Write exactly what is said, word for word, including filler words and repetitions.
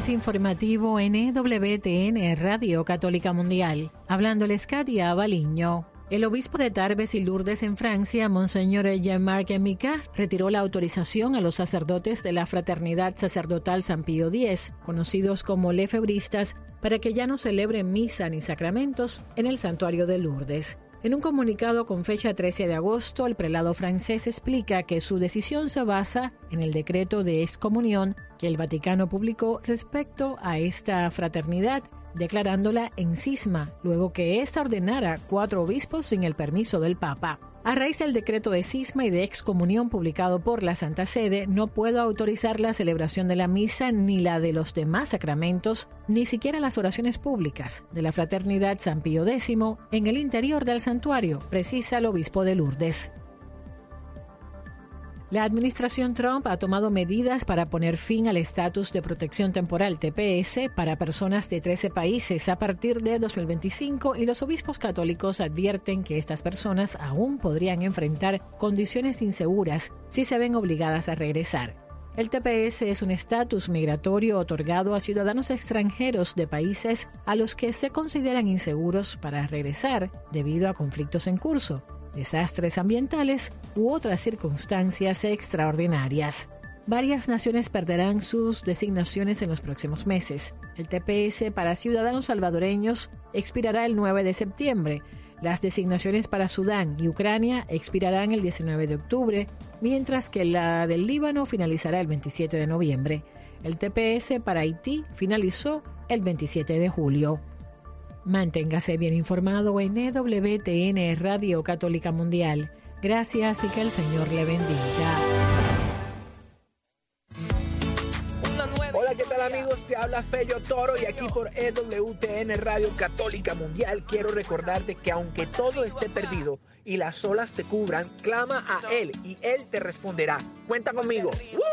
avance informativo en E W T N Radio Católica Mundial. Hablándoles Katia Baliño. El obispo de Tarbes y Lourdes en Francia, Monseñor Jean-Marc Micard, retiró la autorización a los sacerdotes de la Fraternidad Sacerdotal San Pío X, conocidos como lefebristas, para que ya no celebren misa ni sacramentos en el santuario de Lourdes. En un comunicado con fecha trece de agosto, el prelado francés explica que su decisión se basa en el decreto de excomunión que el Vaticano publicó respecto a esta fraternidad, declarándola en cisma, luego que ésta ordenara cuatro obispos sin el permiso del Papa. A raíz del decreto de cisma y de excomunión publicado por la Santa Sede, no puedo autorizar la celebración de la misa ni la de los demás sacramentos, ni siquiera las oraciones públicas de la Fraternidad San Pío X en el interior del santuario, precisa el obispo de Lourdes. La administración Trump ha tomado medidas para poner fin al estatus de protección temporal T P S para personas de trece países a partir de dos mil veinticinco y los obispos católicos advierten que estas personas aún podrían enfrentar condiciones inseguras si se ven obligadas a regresar. El T P S es un estatus migratorio otorgado a ciudadanos extranjeros de países a los que se consideran inseguros para regresar debido a conflictos en curso, desastres ambientales u otras circunstancias extraordinarias. Varias naciones perderán sus designaciones en los próximos meses. El T P S para ciudadanos salvadoreños expirará el nueve de septiembre. Las designaciones para Sudán y Ucrania expirarán el diecinueve de octubre, mientras que la del Líbano finalizará el veintisiete de noviembre. El T P S para Haití finalizó el veintisiete de julio. Manténgase bien informado en E W T N Radio Católica Mundial. Gracias y que el Señor le bendiga. Hola, ¿qué tal amigos? Te habla Fello Toro y aquí por E W T N Radio Católica Mundial quiero recordarte que aunque todo esté perdido y las olas te cubran, clama a Él y Él te responderá. Cuenta conmigo. ¡Uh!